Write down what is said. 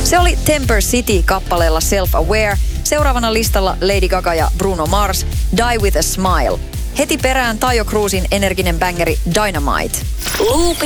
Se oli Temper City kappaleella Self Aware. Seuraavana listalla Lady Gaga ja Bruno Mars, Die With A Smile. Heti perään Taio Cruzin energinen bängeri Dynamite. Looping